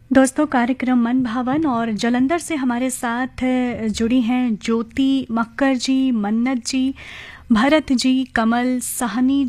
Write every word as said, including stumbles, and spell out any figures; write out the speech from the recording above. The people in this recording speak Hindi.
दोस्तों, कार्यक्रम मन भावन और जलंधर से हमारे साथ जुड़ी हैं ज्योति मक्कर जी, मन्नत जी, भरत जी, कमल, सहनी